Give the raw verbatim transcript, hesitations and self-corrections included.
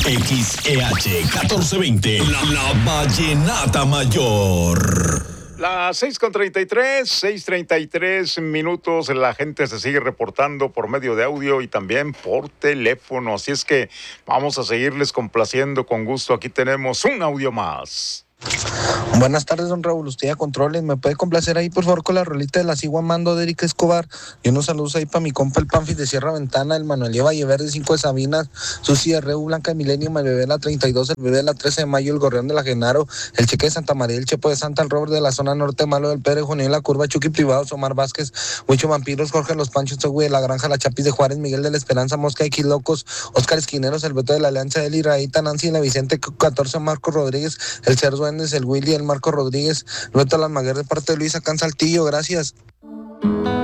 X E H catorce veinte, la, la Vallenata Mayor. Las seis con treinta y tres, seis treinta y tres minutos, la gente se sigue reportando por medio de audio y también por teléfono, así es que vamos a seguirles complaciendo con gusto. Aquí tenemos un audio más. Buenas tardes, don Raúl, usted a controles, ¿me puede complacer ahí por favor con la rolita de la Sigua Mando de Eric Escobar? Y unos saludos ahí para mi compa el Panfis de Sierra Ventana, el Manuel Valleverde, cinco de Sabinas, Susi de Reu, Blanca de Milenio, el bebé de la treinta y dos, el bebé de la trece de mayo, el Gorrión de la Genaro, el Cheque de Santa María, el Chepo de Santa, el Robert de la zona norte, Malo del Pérez, Junín la Curva, Chucky Privados, Omar Vázquez, Huicho Vampiros, Jorge Los Panchos, Togüey de la Granja, la Chapis de Juárez, Miguel de la Esperanza, Mosca X Locos, Oscar Esquineros, el Beto de la Alianza, el Iraíta, Nancy, la Vicente catorce, Marco Rodríguez, el Cer Duendes, el Willy, el Marco Rodríguez, Beto Almaguer de parte de Luisa Can Saltillo, gracias.